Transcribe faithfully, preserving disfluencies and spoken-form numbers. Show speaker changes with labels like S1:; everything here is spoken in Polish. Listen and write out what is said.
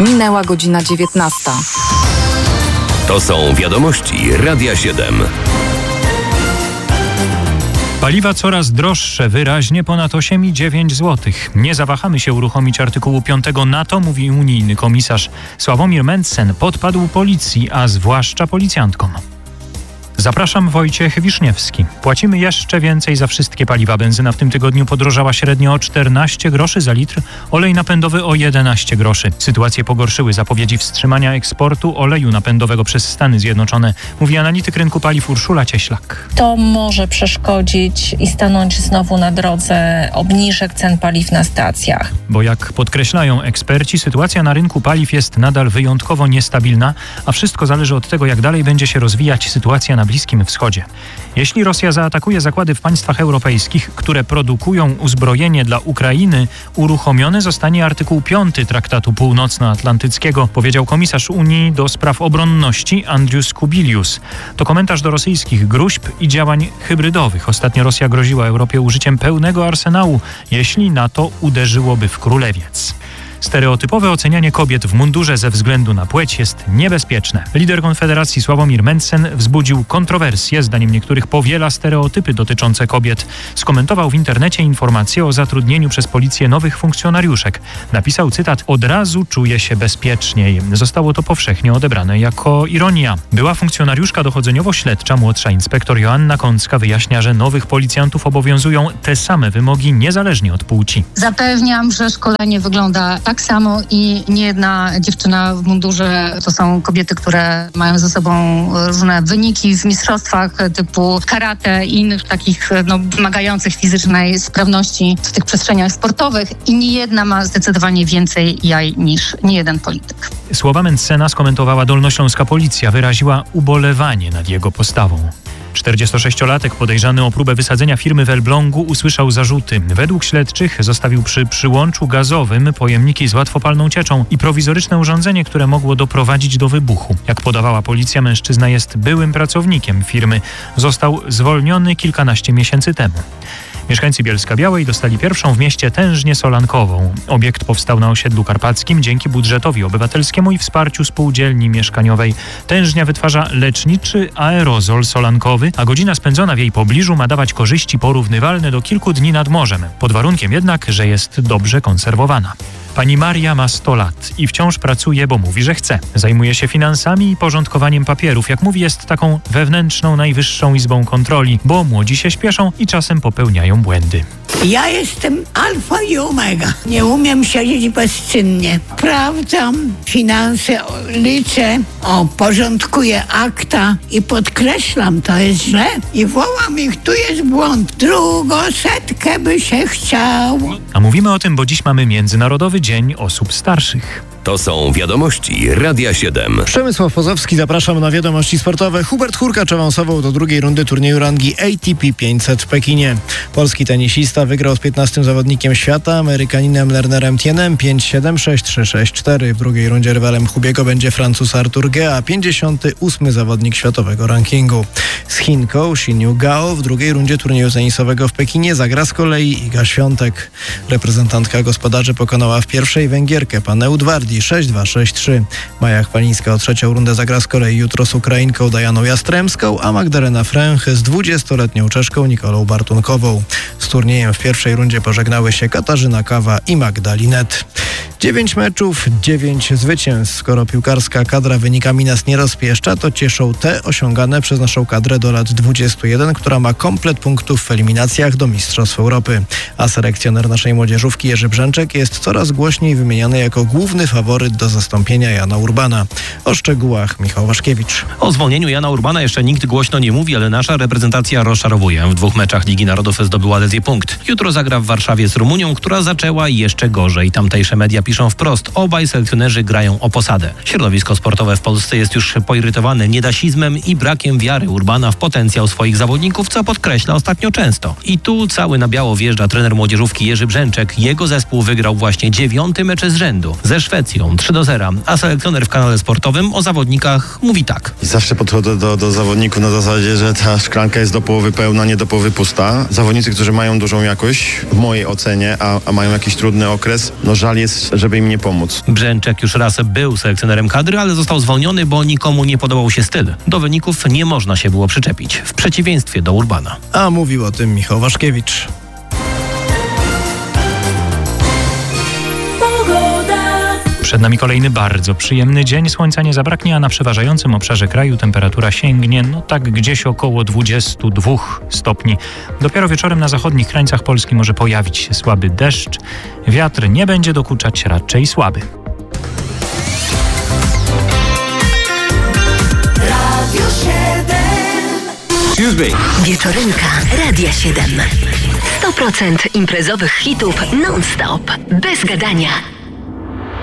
S1: Minęła godzina dziewiętnasta.
S2: To są wiadomości Radia siedem.
S3: Paliwa coraz droższe, wyraźnie ponad osiem i dziewięć złotych. Nie zawahamy się uruchomić artykułu piątego NATO, mówi unijny komisarz. Sławomir Mencen podpadł policji, a zwłaszcza policjantkom. Zapraszam, Wojciech Wiszniewski. Płacimy jeszcze więcej za wszystkie paliwa. Benzyna w tym tygodniu podrożała średnio o czternaście groszy za litr, olej napędowy o jedenaście groszy. Sytuację pogorszyły zapowiedzi wstrzymania eksportu oleju napędowego przez Stany Zjednoczone, mówi analityk rynku paliw Urszula Cieślak.
S4: To może przeszkodzić i stanąć znowu na drodze obniżek cen paliw na stacjach.
S3: Bo jak podkreślają eksperci, sytuacja na rynku paliw jest nadal wyjątkowo niestabilna, a wszystko zależy od tego, jak dalej będzie się rozwijać sytuacja na Bliskim Wschodzie. Jeśli Rosja zaatakuje zakłady w państwach europejskich, które produkują uzbrojenie dla Ukrainy, uruchomiony zostanie artykuł piąty Traktatu Północnoatlantyckiego, powiedział komisarz Unii do spraw obronności Andrius Kubilius. To komentarz do rosyjskich gruźb i działań hybrydowych. Ostatnio Rosja groziła Europie użyciem pełnego arsenału, jeśli NATO uderzyłoby w Królewiec. Stereotypowe ocenianie kobiet w mundurze ze względu na płeć jest niebezpieczne. Lider Konfederacji Sławomir Mencen wzbudził kontrowersje. Zdaniem niektórych powiela stereotypy dotyczące kobiet. Skomentował w internecie informacje o zatrudnieniu przez policję nowych funkcjonariuszek. Napisał, cytat, od razu czuję się bezpieczniej. Zostało to powszechnie odebrane jako ironia. Była funkcjonariuszka dochodzeniowo-śledcza, młodsza inspektor Joanna Kącka wyjaśnia, że nowych policjantów obowiązują te same wymogi niezależnie od płci.
S5: Zapewniam, że szkolenie wygląda tak samo i nie jedna dziewczyna w mundurze to są kobiety, które mają ze sobą różne wyniki w mistrzostwach typu karate i innych takich no, wymagających fizycznej sprawności w tych przestrzeniach sportowych i nie jedna ma zdecydowanie więcej jaj niż nie jeden polityk.
S3: Słowa Mencena skomentowała dolnośląska policja, wyraziła ubolewanie nad jego postawą. czterdziestosześciolatek podejrzany o próbę wysadzenia firmy w Elblągu usłyszał zarzuty. Według śledczych zostawił przy przyłączu gazowym pojemniki z łatwopalną cieczą i prowizoryczne urządzenie, które mogło doprowadzić do wybuchu. Jak podawała policja, mężczyzna jest byłym pracownikiem firmy. Został zwolniony kilkanaście miesięcy temu. Mieszkańcy Bielska-Białej dostali pierwszą w mieście tężnię solankową. Obiekt powstał na osiedlu karpackim dzięki budżetowi obywatelskiemu i wsparciu spółdzielni mieszkaniowej. Tężnia wytwarza leczniczy aerozol solankowy, a godzina spędzona w jej pobliżu ma dawać korzyści porównywalne do kilku dni nad morzem. Pod warunkiem jednak, że jest dobrze konserwowana. Pani Maria ma sto lat i wciąż pracuje, bo mówi, że chce. Zajmuje się finansami i porządkowaniem papierów. Jak mówi, jest taką wewnętrzną, najwyższą izbą kontroli, bo młodzi się śpieszą i czasem popełniają błędy.
S6: Ja jestem alfa i omega. Nie umiem siedzieć bezczynnie. Sprawdzam finanse, liczę, o, porządkuję akta i podkreślam, to jest źle. I wołam ich, tu jest błąd. Drugą setkę by się chciało.
S3: A mówimy o tym, bo dziś mamy Międzynarodowy Dzień Osób Starszych.
S2: To są wiadomości Radia siedem.
S7: Przemysław Pozowski, zapraszam na wiadomości sportowe. Hubert Hurkacz awansował do drugiej rundy turnieju rangi A T P pięćset w Pekinie. Polski tenisista wygrał z piętnastym zawodnikiem świata, Amerykaninem Lernerem Tienem pięć siedem, sześć trzy, sześć cztery. W drugiej rundzie rywalem Hubiego będzie Francuz Artur Gea, pięćdziesiąty ósmy zawodnik światowego rankingu. Z Chinką Xinyu Gao w drugiej rundzie turnieju tenisowego w Pekinie zagra z kolei Iga Świątek. Reprezentantka gospodarzy pokonała w pierwszej Węgierkę Panę Udwardi sześć dwa, sześć trzy. Maja Chwalińska o trzecią rundę zagra z kolei jutro z Ukrainką Dajaną Jastremską, a Magdalena Fręch z dwudziestoletnią Czeszką Nikolą Bartunkową. Z turniejem w pierwszej rundzie pożegnały się Katarzyna Kawa i Magda Linet. Dziewięć meczów, dziewięć zwycięstw. Skoro piłkarska kadra wynikami nas nie rozpieszcza, to cieszą te osiągane przez naszą kadrę do lat dwudziestu jeden, która ma komplet punktów w eliminacjach do Mistrzostw Europy. A selekcjoner naszej młodzieżówki Jerzy Brzęczek jest coraz głośniej wymieniany jako główny faworyt do zastąpienia Jana Urbana. O szczegółach Michał Waszkiewicz.
S8: O zwolnieniu Jana Urbana jeszcze nikt głośno nie mówi, ale nasza reprezentacja rozczarowuje. W dwóch meczach Ligi Narodów zdobyła ledwie punkt. Jutro zagra w Warszawie z Rumunią, która zaczęła jeszcze gorzej. Tamtejsze media piszą wprost, obaj selekcjonerzy grają o posadę. Środowisko sportowe w Polsce jest już poirytowane niedasizmem i brakiem wiary Urbana w potencjał swoich zawodników, co podkreśla ostatnio często. I tu cały na biało wjeżdża trener młodzieżówki Jerzy Brzęczek. Jego zespół wygrał właśnie dziewiąty mecz z rzędu. Ze Szwecji Rosją trzy do zera, a selekcjoner w kanale sportowym o zawodnikach mówi tak.
S9: Zawsze podchodzę do, do zawodników na zasadzie, że ta szklanka jest do połowy pełna, nie do połowy pusta. Zawodnicy, którzy mają dużą jakość, w mojej ocenie, a, a mają jakiś trudny okres, no żal jest, żeby im nie pomóc.
S8: Brzęczek już raz był selekcjonerem kadry, ale został zwolniony, bo nikomu nie podobał się styl. Do wyników nie można się było przyczepić, w przeciwieństwie do Urbana.
S7: A mówił o tym Michał Waszkiewicz.
S3: Przed nami kolejny bardzo przyjemny dzień. Słońca nie zabraknie, a na przeważającym obszarze kraju temperatura sięgnie no tak gdzieś około dwudziestu dwóch stopni. Dopiero wieczorem na zachodnich krańcach Polski może pojawić się słaby deszcz. Wiatr nie będzie dokuczać, raczej słaby.
S10: Wieczorynka Radia siedem. sto procent imprezowych hitów non-stop, bez gadania.